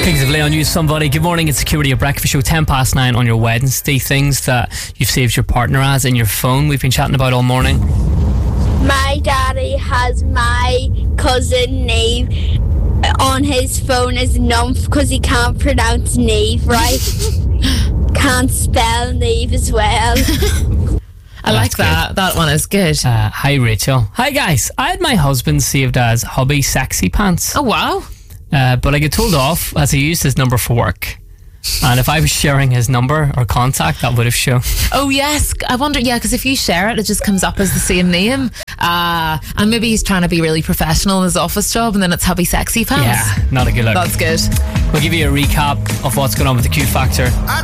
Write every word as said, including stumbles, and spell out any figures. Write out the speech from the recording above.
Kings of Leon, You Somebody. Good morning, it's Security, a breakfast show, ten past nine on your Wednesday. Things that you've saved your partner as in your phone, we've been chatting about all morning. My daddy has my cousin Neve on his phone as Numph because he can't pronounce Neve right. Can't spell Neve as well. I like that. Good. That one is good. Uh, hi, Rachel. Hi, guys. I had my husband saved as hubby sexy pants. Oh, wow. Uh, but I got told off as he used his number for work. And if I was sharing his number or contact, that would have shown. Oh, yes. I wonder, yeah, because if you share it, it just comes up as the same name. Uh, and maybe he's trying to be really professional in his office job, and then it's hubby sexy pants. Yeah, not a good look. That's good. We'll give you a recap of what's going on with the Q Factor.